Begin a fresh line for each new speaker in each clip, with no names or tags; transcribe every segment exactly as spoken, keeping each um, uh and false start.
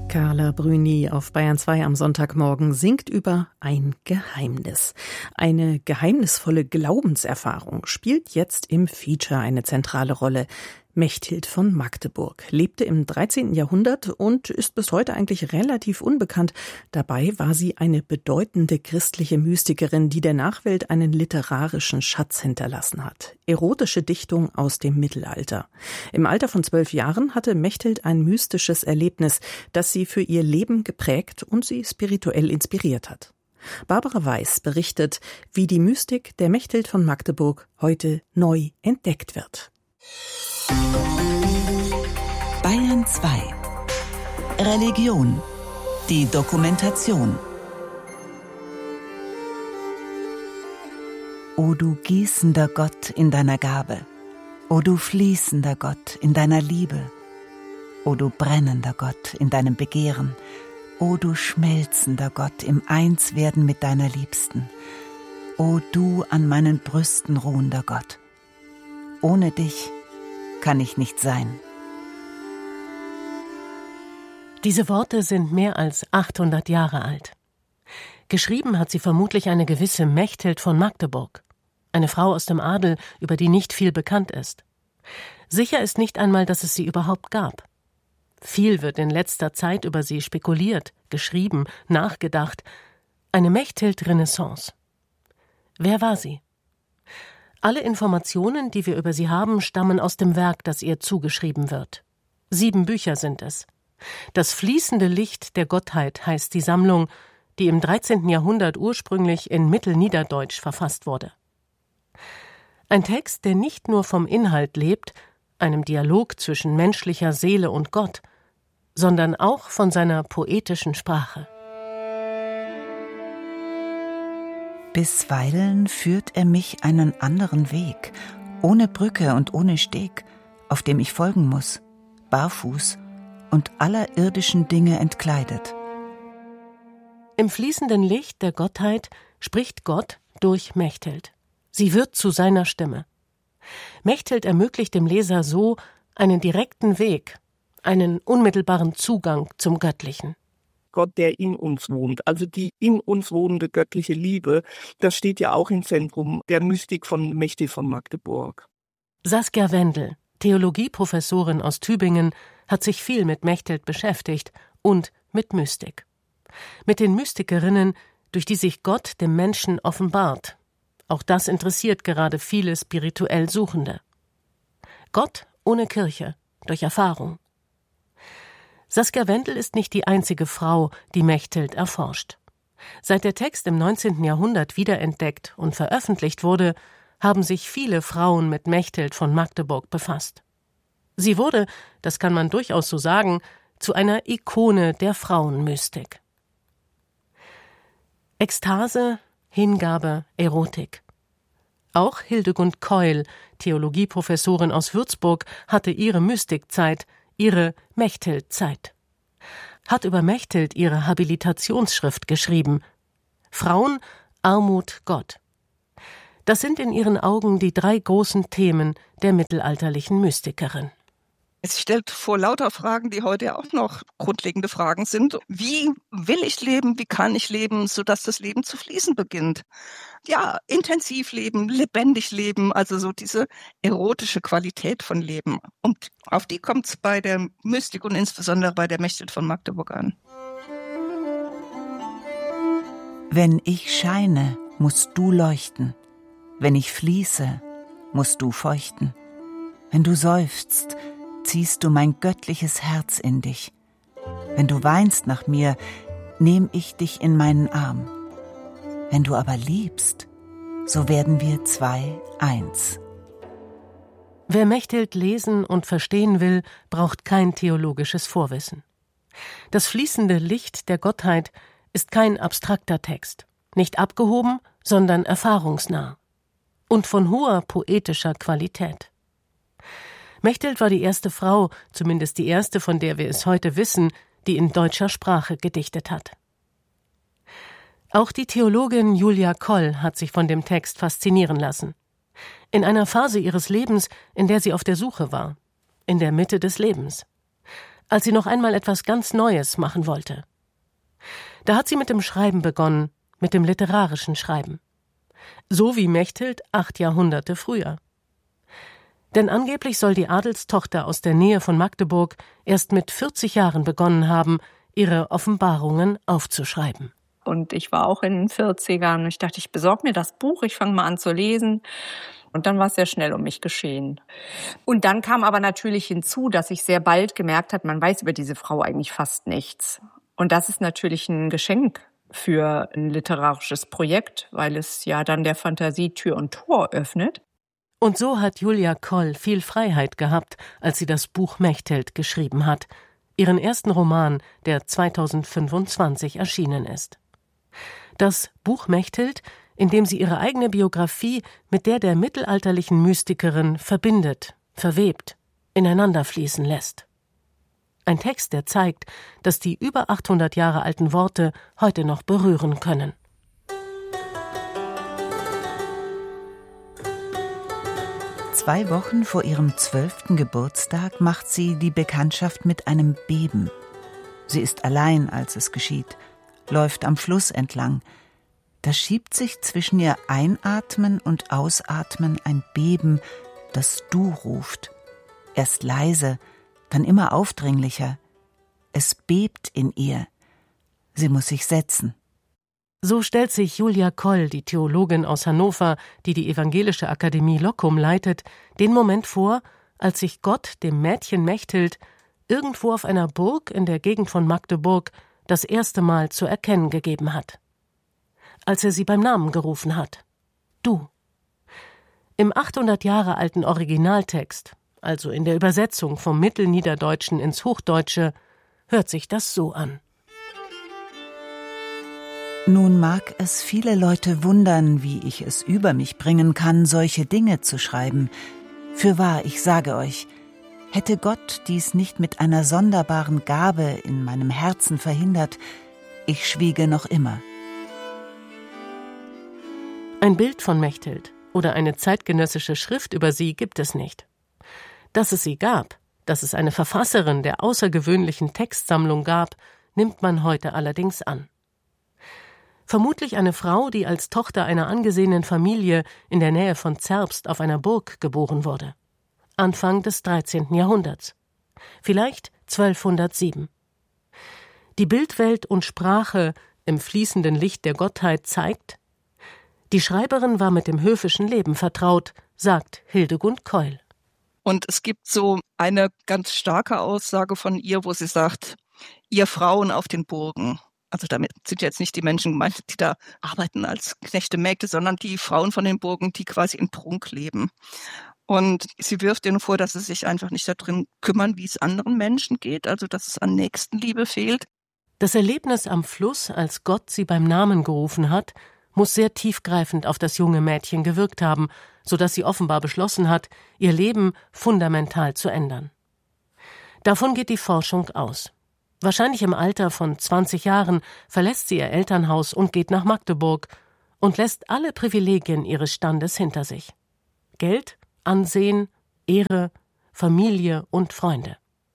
Carla Bruni auf Bayern zwei am Sonntagmorgen singt über ein Geheimnis. Eine geheimnisvolle Glaubenserfahrung spielt jetzt im Feature eine zentrale Rolle. Mechthild von Magdeburg lebte im dreizehnten Jahrhundert und ist bis heute eigentlich relativ unbekannt. Dabei war sie eine bedeutende christliche Mystikerin, die der Nachwelt einen literarischen Schatz hinterlassen hat. Erotische Dichtung aus dem Mittelalter. Im Alter von zwölf Jahren hatte Mechthild ein mystisches Erlebnis, das sie für ihr Leben geprägt und sie spirituell inspiriert hat. Barbara Weiß berichtet, wie die Mystik der Mechthild von Magdeburg heute neu entdeckt wird.
Bayern zwei. Religion. Die Dokumentation. O du gießender Gott in deiner Gabe, o du fließender Gott in deiner Liebe, o du brennender Gott in deinem Begehren, o du schmelzender Gott im Einswerden mit deiner Liebsten, o du an meinen Brüsten ruhender Gott. Ohne dich kann ich nicht sein.
Diese Worte sind mehr als achthundert Jahre alt. Geschrieben hat sie vermutlich eine gewisse Mechthild von Magdeburg, eine Frau aus dem Adel, über die nicht viel bekannt ist. Sicher ist nicht einmal, dass es sie überhaupt gab. Viel wird in letzter Zeit über sie spekuliert, geschrieben, nachgedacht. Eine Mechthild-Renaissance. Wer war sie? Alle Informationen, die wir über sie haben, stammen aus dem Werk, das ihr zugeschrieben wird. Sieben Bücher sind es. Das fließende Licht der Gottheit heißt die Sammlung, die im dreizehnten Jahrhundert ursprünglich in Mittelniederdeutsch verfasst wurde. Ein Text, der nicht nur vom Inhalt lebt, einem Dialog zwischen menschlicher Seele und Gott, sondern auch von seiner poetischen Sprache.
Bisweilen führt er mich einen anderen Weg, ohne Brücke und ohne Steg, auf dem ich folgen muss, barfuß und aller irdischen Dinge entkleidet.
Im fließenden Licht der Gottheit spricht Gott durch Mechthild. Sie wird zu seiner Stimme. Mechthild ermöglicht dem Leser so einen direkten Weg, einen unmittelbaren Zugang zum Göttlichen.
Gott, der in uns wohnt, also die in uns wohnende göttliche Liebe, das steht ja auch im Zentrum der Mystik von Mechthild von Magdeburg.
Saskia Wendel, Theologieprofessorin aus Tübingen, hat sich viel mit Mechthild beschäftigt und mit Mystik. Mit den Mystikerinnen, durch die sich Gott dem Menschen offenbart. Auch das interessiert gerade viele spirituell Suchende. Gott ohne Kirche, durch Erfahrung. Saskia Wendel ist nicht die einzige Frau, die Mechthild erforscht. Seit der Text im neunzehnten Jahrhundert wiederentdeckt und veröffentlicht wurde, haben sich viele Frauen mit Mechthild von Magdeburg befasst. Sie wurde, das kann man durchaus so sagen, zu einer Ikone der Frauenmystik. Ekstase, Hingabe, Erotik. Auch Hildegund Keul, Theologieprofessorin aus Würzburg, hatte ihre Mystikzeit, ihre Mechthild-Zeit. Hat über Mechthild ihre Habilitationsschrift geschrieben. Frauen, Armut, Gott. Das sind in ihren Augen die drei großen Themen der mittelalterlichen Mystikerin.
Es stellt vor lauter Fragen, die heute auch noch grundlegende Fragen sind. Wie will ich leben? Wie kann ich leben, sodass das Leben zu fließen beginnt? Ja, intensiv leben, lebendig leben, also so diese erotische Qualität von Leben. Und auf die kommt es bei der Mystik und insbesondere bei der Mechthild von Magdeburg an.
Wenn ich scheine, musst du leuchten. Wenn ich fließe, musst du feuchten. Wenn du seufzt, ziehst du mein göttliches Herz in dich. Wenn du weinst nach mir, nehm ich dich in meinen Arm. Wenn du aber liebst, so werden wir zwei eins.
Wer Mechthild lesen und verstehen will, braucht kein theologisches Vorwissen. Das fließende Licht der Gottheit ist kein abstrakter Text, nicht abgehoben, sondern erfahrungsnah und von hoher poetischer Qualität. Mechthild war die erste Frau, zumindest die erste, von der wir es heute wissen, die in deutscher Sprache gedichtet hat. Auch die Theologin Julia Koll hat sich von dem Text faszinieren lassen. In einer Phase ihres Lebens, in der sie auf der Suche war. In der Mitte des Lebens. als sie noch einmal etwas ganz Neues machen wollte. Da hat sie mit dem Schreiben begonnen, mit dem literarischen Schreiben. So wie Mechthild acht Jahrhunderte früher. Denn angeblich soll die Adelstochter aus der Nähe von Magdeburg erst mit vierzig Jahren begonnen haben, ihre Offenbarungen aufzuschreiben.
Und ich war auch in den vierzigern und ich dachte, ich besorge mir das Buch, ich fange mal an zu lesen. Und dann war es sehr schnell um mich geschehen. Und dann kam aber natürlich hinzu, dass ich sehr bald gemerkt habe, man weiß über diese Frau eigentlich fast nichts. Und das ist natürlich ein Geschenk für ein literarisches Projekt, weil es ja dann der Fantasie Tür und Tor öffnet.
Und so hat Julia Koll viel Freiheit gehabt, als sie das Buch Mechthild geschrieben hat, ihren ersten Roman, der zweitausendfünfundzwanzig erschienen ist. Das Buch Mechthild, in dem sie ihre eigene Biografie mit der der mittelalterlichen Mystikerin verbindet, verwebt, ineinander fließen lässt. Ein Text, der zeigt, dass die über achthundert Jahre alten Worte heute noch berühren können.
Zwei Wochen vor ihrem zwölften Geburtstag macht sie die Bekanntschaft mit einem Beben. Sie ist allein, als es geschieht, läuft am Fluss entlang. Da schiebt sich zwischen ihr Einatmen und Ausatmen ein Beben, das Du ruft. Erst leise, dann immer aufdringlicher. Es bebt in ihr. Sie muss sich setzen.
So stellt sich Julia Koll, die Theologin aus Hannover, die die Evangelische Akademie Loccum leitet, den Moment vor, als sich Gott dem Mädchen Mechthild irgendwo auf einer Burg in der Gegend von Magdeburg das erste Mal zu erkennen gegeben hat. Als er sie beim Namen gerufen hat. Du. Im achthundert Jahre alten Originaltext, also in der Übersetzung vom Mittelniederdeutschen ins Hochdeutsche, hört sich das so an.
Nun mag es viele Leute wundern, wie ich es über mich bringen kann, solche Dinge zu schreiben. Fürwahr, ich sage euch, hätte Gott dies nicht mit einer sonderbaren Gabe in meinem Herzen verhindert, ich schwiege noch immer.
Ein Bild von Mechthild oder eine zeitgenössische Schrift über sie gibt es nicht. Dass es sie gab, dass es eine Verfasserin der außergewöhnlichen Textsammlung gab, nimmt man heute allerdings an. Vermutlich eine Frau, die als Tochter einer angesehenen Familie in der Nähe von Zerbst auf einer Burg geboren wurde. Anfang des dreizehnten Jahrhunderts. Vielleicht zwölfhundertsieben. Die Bildwelt und Sprache im fließenden Licht der Gottheit zeigt, die Schreiberin war mit dem höfischen Leben vertraut, sagt Hildegund Keul.
Und es gibt so eine ganz starke Aussage von ihr, wo sie sagt, ihr Frauen auf den Burgen. Also damit sind jetzt nicht die Menschen gemeint, die da arbeiten als Knechte, Mägde, sondern die Frauen von den Burgen, die quasi in Prunk leben. Und sie wirft ihnen vor, dass sie sich einfach nicht darin kümmern, wie es anderen Menschen geht, also dass es an Nächstenliebe fehlt.
Das Erlebnis am Fluss, als Gott sie beim Namen gerufen hat, muss sehr tiefgreifend auf das junge Mädchen gewirkt haben, sodass sie offenbar beschlossen hat, ihr Leben fundamental zu ändern. Davon geht die Forschung aus. Wahrscheinlich im Alter von zwanzig Jahren verlässt sie ihr Elternhaus und geht nach Magdeburg und lässt alle Privilegien ihres Standes hinter sich. Geld, Ansehen, Ehre, Familie und Freunde.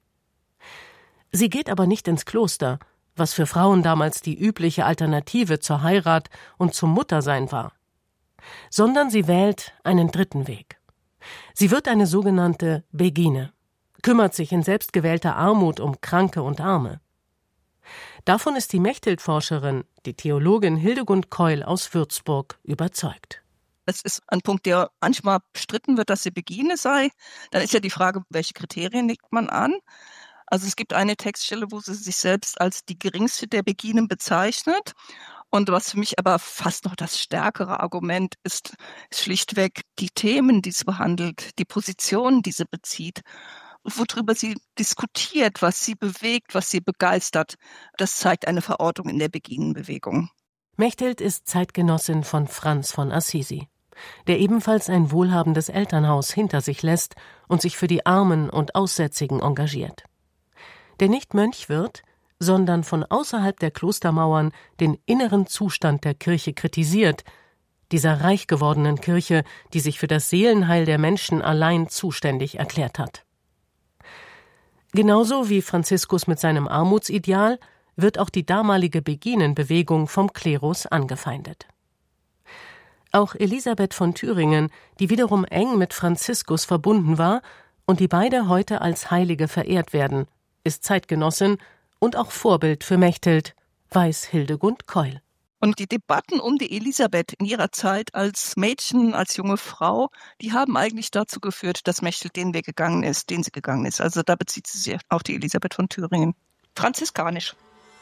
Sie geht aber nicht ins Kloster, was für Frauen damals die übliche Alternative zur Heirat und zum Muttersein war, sondern sie wählt einen dritten Weg. Sie wird eine sogenannte Begine, kümmert sich in selbstgewählter Armut um Kranke und Arme. Davon ist die Mechthild-Forscherin, die Theologin Hildegund Keul aus Würzburg, überzeugt.
Es ist ein Punkt, der manchmal bestritten wird, dass sie Begine sei. Dann ist ja die Frage, welche Kriterien legt man an? Also es gibt eine Textstelle, wo sie sich selbst als die geringste der Beginen bezeichnet. Und was für mich aber fast noch das stärkere Argument ist, ist schlichtweg die Themen, die sie behandelt, die Positionen, die sie bezieht, worüber sie diskutiert, was sie bewegt, was sie begeistert. Das zeigt eine Verortung in der Beginenbewegung.
Mechthild ist Zeitgenossin von Franz von Assisi, der ebenfalls ein wohlhabendes Elternhaus hinter sich lässt und sich für die Armen und Aussätzigen engagiert. Der nicht Mönch wird, sondern von außerhalb der Klostermauern den inneren Zustand der Kirche kritisiert, dieser reich gewordenen Kirche, die sich für das Seelenheil der Menschen allein zuständig erklärt hat. Genauso wie Franziskus mit seinem Armutsideal wird auch die damalige Beginenbewegung vom Klerus angefeindet. Auch Elisabeth von Thüringen, die wiederum eng mit Franziskus verbunden war und die beide heute als Heilige verehrt werden, ist Zeitgenossin und auch Vorbild für Mechthild, weiß Hildegund Keul.
Und die Debatten um die Elisabeth in ihrer Zeit als Mädchen, als junge Frau, die haben eigentlich dazu geführt, dass Mechthild den Weg gegangen ist, den sie gegangen ist. Also da bezieht sie sich auf die Elisabeth von Thüringen. Franziskanisch.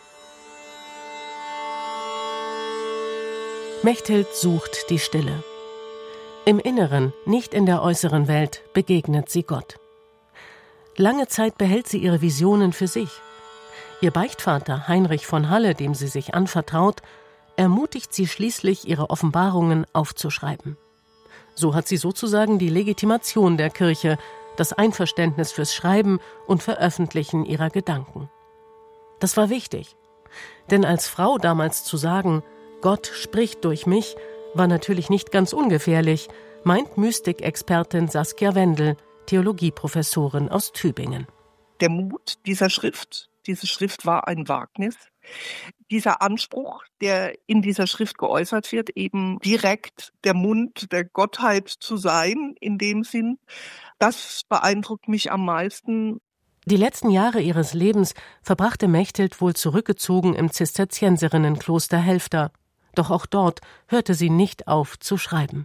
Mechthild sucht die Stille. Im Inneren, nicht in der äußeren Welt, begegnet sie Gott. Lange Zeit behält sie ihre Visionen für sich. Ihr Beichtvater Heinrich von Halle, dem sie sich anvertraut, ermutigt sie schließlich, ihre Offenbarungen aufzuschreiben. So hat sie sozusagen die Legitimation der Kirche, das Einverständnis fürs Schreiben und Veröffentlichen ihrer Gedanken. Das war wichtig, denn als Frau damals zu sagen, Gott spricht durch mich, war natürlich nicht ganz ungefährlich, meint Mystikexpertin Saskia Wendel, Theologieprofessorin aus Tübingen.
Der Mut dieser Schrift, diese Schrift war ein Wagnis. Dieser Anspruch, der in dieser Schrift geäußert wird, eben direkt der Mund der Gottheit zu sein, in dem Sinn, das beeindruckt mich am meisten.
Die letzten Jahre ihres Lebens verbrachte Mechthild wohl zurückgezogen im Zisterzienserinnenkloster Helfta. Doch auch dort hörte sie nicht auf zu schreiben.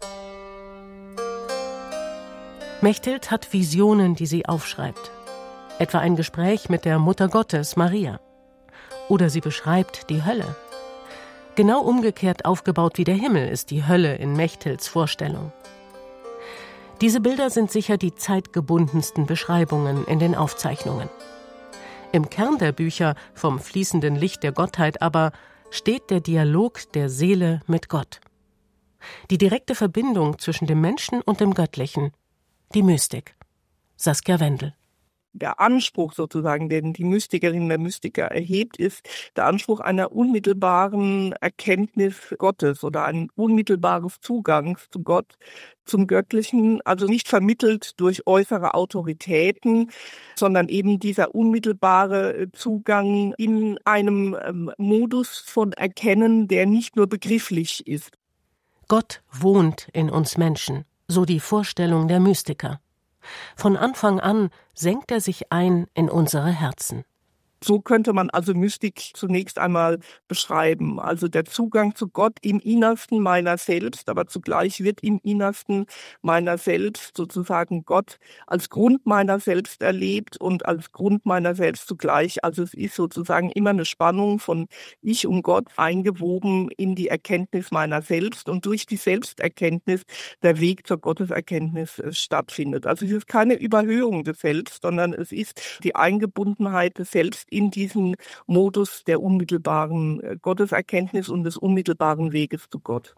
Mechthild hat Visionen, die sie aufschreibt. Etwa ein Gespräch mit der Mutter Gottes, Maria. Oder sie beschreibt die Hölle. Genau umgekehrt aufgebaut wie der Himmel ist die Hölle in Mechthilds Vorstellung. Diese Bilder sind sicher die zeitgebundensten Beschreibungen in den Aufzeichnungen. Im Kern der Bücher vom fließenden Licht der Gottheit aber steht der Dialog der Seele mit Gott. Die direkte Verbindung zwischen dem Menschen und dem Göttlichen, die Mystik. Saskia Wendel.
Der Anspruch sozusagen, den die Mystikerin, der Mystiker erhebt, ist der Anspruch einer unmittelbaren Erkenntnis Gottes oder ein unmittelbares Zugangs zu Gott, zum Göttlichen, also nicht vermittelt durch äußere Autoritäten, sondern eben dieser unmittelbare Zugang in einem ähm, Modus von Erkennen, der nicht nur begrifflich ist.
Gott wohnt in uns Menschen, so die Vorstellung der Mystiker. Von Anfang an senkt er sich ein in unsere Herzen.
So könnte man also Mystik zunächst einmal beschreiben. Also der Zugang zu Gott im Innersten meiner selbst, aber zugleich wird im Innersten meiner selbst sozusagen Gott als Grund meiner selbst erlebt und als Grund meiner selbst zugleich. Also es ist sozusagen immer eine Spannung von Ich und Gott eingewoben in die Erkenntnis meiner selbst und durch die Selbsterkenntnis der Weg zur Gotteserkenntnis stattfindet. Also es ist keine Überhöhung des Selbst, sondern es ist die Eingebundenheit des Selbst in diesen Modus der unmittelbaren Gotteserkenntnis und des unmittelbaren Weges zu Gott.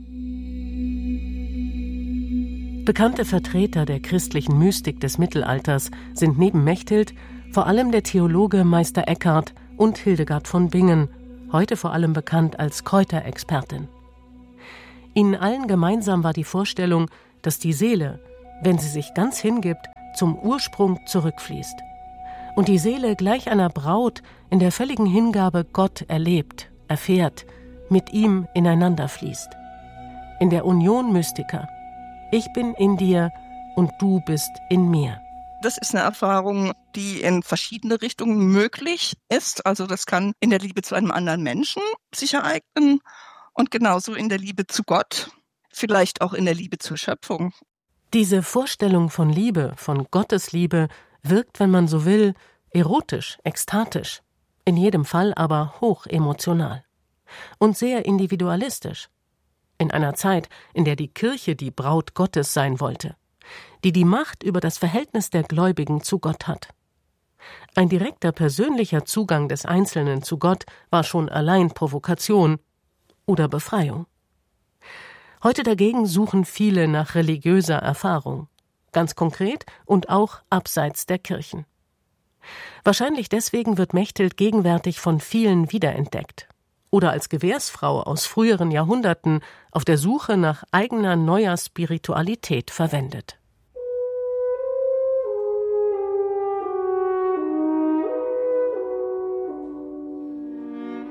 Bekannte Vertreter der christlichen Mystik des Mittelalters sind neben Mechthild vor allem der Theologe Meister Eckhart und Hildegard von Bingen, heute vor allem bekannt als Kräuterexpertin. Ihnen allen gemeinsam war die Vorstellung, dass die Seele, wenn sie sich ganz hingibt, zum Ursprung zurückfließt. Und die Seele gleich einer Braut in der völligen Hingabe Gott erlebt, erfährt, mit ihm ineinander fließt. In der Union Mystica. Ich bin in dir und du bist in mir.
Das ist eine Erfahrung, die in verschiedene Richtungen möglich ist. Also das kann in der Liebe zu einem anderen Menschen sich ereignen und genauso in der Liebe zu Gott, vielleicht auch in der Liebe zur Schöpfung.
Diese Vorstellung von Liebe, von Gottes Liebe, wirkt, wenn man so will, erotisch, ekstatisch, in jedem Fall aber hoch emotional und sehr individualistisch. In einer Zeit, in der die Kirche die Braut Gottes sein wollte, die die Macht über das Verhältnis der Gläubigen zu Gott hat. Ein direkter persönlicher Zugang des Einzelnen zu Gott war schon allein Provokation oder Befreiung. Heute dagegen suchen viele nach religiöser Erfahrung. Ganz konkret und auch abseits der Kirchen. Wahrscheinlich deswegen wird Mechthild gegenwärtig von vielen wiederentdeckt oder als Gewährsfrau aus früheren Jahrhunderten auf der Suche nach eigener neuer Spiritualität verwendet.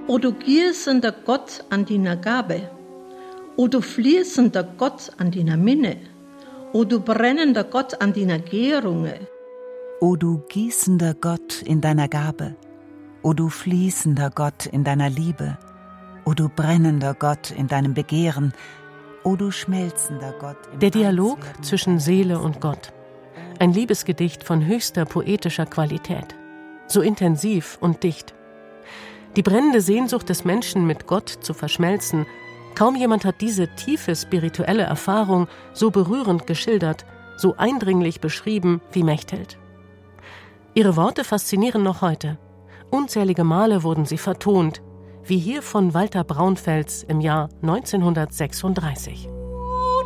O du gießender Gott an deiner Gabe, o du fließender Gott an deiner Minne, o du brennender Gott an deiner Gärunge.
O du gießender Gott in deiner Gabe, o du fließender Gott in deiner Liebe, o du brennender Gott in deinem Begehren, o du schmelzender Gott im
Der Dialog
Einswerden
zwischen Seele und Gott. Ein Liebesgedicht von höchster poetischer Qualität. So intensiv und dicht. Die brennende Sehnsucht des Menschen, mit Gott zu verschmelzen. Kaum jemand hat diese tiefe spirituelle Erfahrung so berührend geschildert, so eindringlich beschrieben wie Mechthild. Ihre Worte faszinieren noch heute. Unzählige Male wurden sie vertont, wie hier von Walter Braunfels im Jahr neunzehnhundertsechsunddreißig.